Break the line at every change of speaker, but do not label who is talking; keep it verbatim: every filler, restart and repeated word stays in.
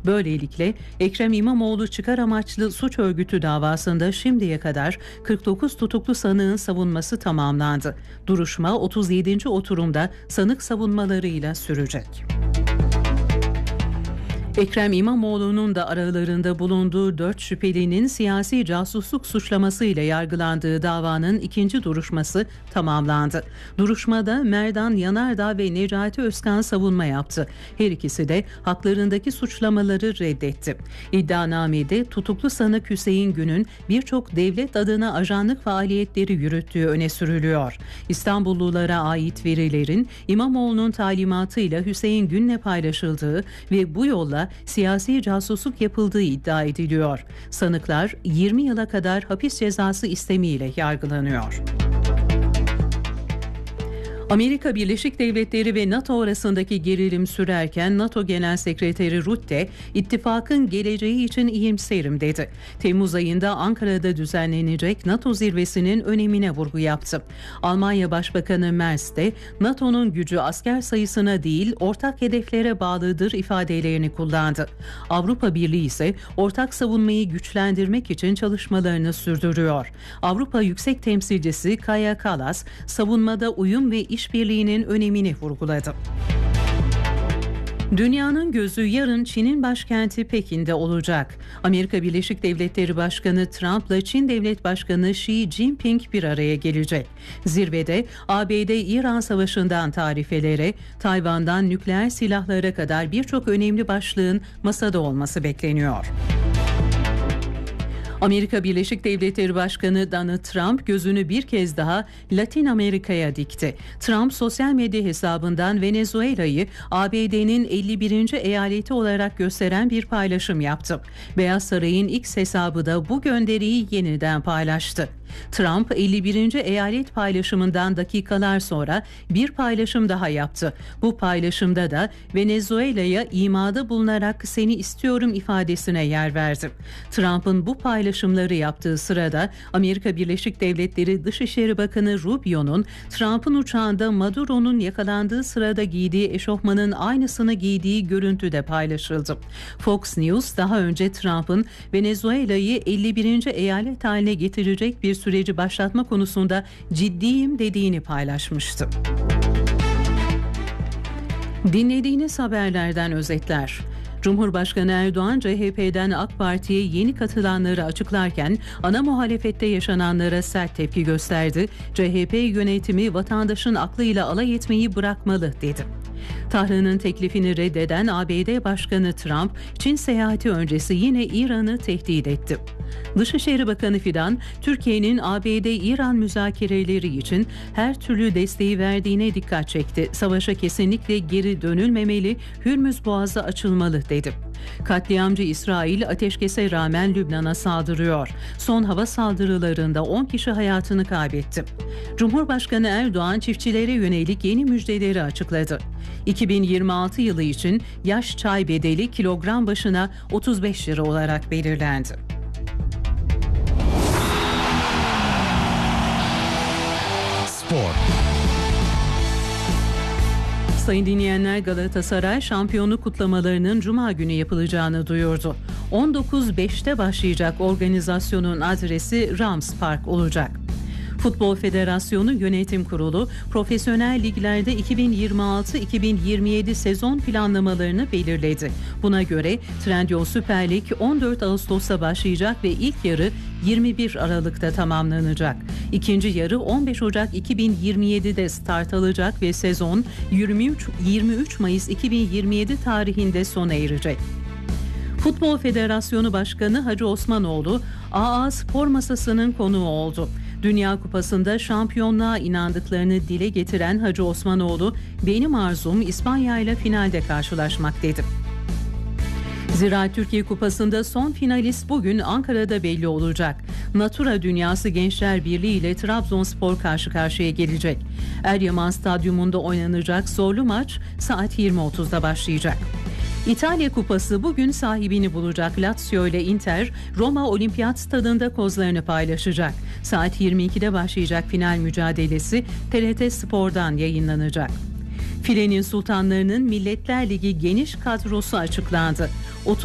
Böylelikle Ekrem İmamoğlu çıkar amaçlı suç örgütü davasında şimdiye kadar kırk dokuz tutuklu sanığın savunması tamamlandı. Duruşma otuz yedinci oturumda sanık savunmalarıyla sürecek. Ekrem İmamoğlu'nun da aralarında bulunduğu dört şüphelinin siyasi casusluk suçlamasıyla yargılandığı davanın ikinci duruşması tamamlandı. Duruşmada Merdan Yanardağ ve Necati Özkan savunma yaptı. Her ikisi de haklarındaki suçlamaları reddetti. İddianamede tutuklu sanık Hüseyin Gün'ün birçok devlet adına ajanlık faaliyetleri yürüttüğü öne sürülüyor. İstanbullulara ait verilerin İmamoğlu'nun talimatıyla Hüseyin Gün'le paylaşıldığı ve bu yolla siyasi casusluk yapıldığı iddia ediliyor. Sanıklar yirmi yıla kadar hapis cezası istemiyle yargılanıyor. Amerika Birleşik Devletleri ve NATO arasındaki gerilim sürerken NATO Genel Sekreteri Rutte, ittifakın geleceği için iyimserim dedi. Temmuz ayında Ankara'da düzenlenecek NATO zirvesinin önemine vurgu yaptı. Almanya Başbakanı Merz de NATO'nun gücü asker sayısına değil ortak hedeflere bağlıdır ifadelerini kullandı. Avrupa Birliği ise ortak savunmayı güçlendirmek için çalışmalarını sürdürüyor. Avrupa Yüksek Temsilcisi Kaja Kallas, savunmada uyum ve işbirliğinin önemini vurguladı. Dünyanın gözü yarın Çin'in başkenti Pekin'de olacak. Amerika Birleşik Devletleri Başkanı Trump'la Çin Devlet Başkanı Xi Jinping bir araya gelecek. Zirvede A B D-İran savaşından tarifelere, Tayvan'dan nükleer silahlara kadar birçok önemli başlığın masada olması bekleniyor. Amerika Birleşik Devletleri Başkanı Donald Trump gözünü bir kez daha Latin Amerika'ya dikti. Trump sosyal medya hesabından Venezuela'yı A B D'nin elli birinci eyaleti olarak gösteren bir paylaşım yaptı. Beyaz Saray'ın X hesabı da bu gönderiyi yeniden paylaştı. Trump elli birinci eyalet paylaşımından dakikalar sonra bir paylaşım daha yaptı. Bu paylaşımda da Venezuela'ya imada bulunarak seni istiyorum ifadesine yer verdi. Trump'ın bu paylaşımları yaptığı sırada Amerika Birleşik Devletleri Dışişleri Bakanı Rubio'nun Trump'ın uçağında Maduro'nun yakalandığı sırada giydiği eşofmanın aynısını giydiği görüntü de paylaşıldı. Fox News daha önce Trump'ın Venezuela'yı elli birinci eyalet haline getirecek bir süreci başlatma konusunda ciddiyim dediğini paylaşmıştı. Dinlediğiniz haberlerden özetler. Cumhurbaşkanı Erdoğan C H P'den AK Parti'ye yeni katılanları açıklarken ana muhalefette yaşananlara sert tepki gösterdi. C H P yönetimi vatandaşın aklıyla alay etmeyi bırakmalı dedi. Tahran'ın teklifini reddeden A B D Başkanı Trump, Çin seyahati öncesi yine İran'ı tehdit etti. Dışişleri Bakanı Fidan, Türkiye'nin A B D-İran müzakereleri için her türlü desteği verdiğine dikkat çekti. Savaşa kesinlikle geri dönülmemeli, Hürmüz Boğazı açılmalı dedi. Katliamcı İsrail ateşkese rağmen Lübnan'a saldırıyor. Son hava saldırılarında on kişi hayatını kaybetti. Cumhurbaşkanı Erdoğan çiftçilere yönelik yeni müjdeleri açıkladı. iki bin yirmi altı yılı için yaş çay bedeli kilogram başına otuz beş lira olarak belirlendi.
Spor.
Sayın dinleyenler, Galatasaray şampiyonluk kutlamalarının Cuma günü yapılacağını duyurdu. on dokuz beşte başlayacak organizasyonun adresi Rams Park olacak. Futbol Federasyonu Yönetim Kurulu, profesyonel liglerde iki bin yirmi altı iki bin yirmi yedi sezon planlamalarını belirledi. Buna göre Trendyol Süper Lig on dört Ağustos'ta başlayacak ve ilk yarı yirmi bir Aralık'ta tamamlanacak. İkinci yarı on beş Ocak iki bin yirmi yedide start alacak ve sezon yirmi üç Mayıs iki bin yirmi yedi tarihinde sona erecek. Futbol Federasyonu Başkanı Hacı Osmanoğlu, A A Spor Masası'nın konuğu oldu. Dünya Kupası'nda şampiyonluğa inandıklarını dile getiren Hacı Osmanoğlu, benim arzum İspanya ile finalde karşılaşmak dedi. Ziraat Türkiye Kupası'nda son finalist bugün Ankara'da belli olacak. Natura Dünyası Gençler Birliği ile Trabzonspor karşı karşıya gelecek. Eryaman Stadyumunda oynanacak zorlu maç saat yirmi otuzda başlayacak. İtalya Kupası bugün sahibini bulacak. Lazio ile Inter, Roma Olimpiyat Stadında kozlarını paylaşacak. Saat yirmi ikide başlayacak final mücadelesi T R T Spor'dan yayınlanacak. Filenin Sultanları'nın Milletler Ligi geniş kadrosu açıklandı.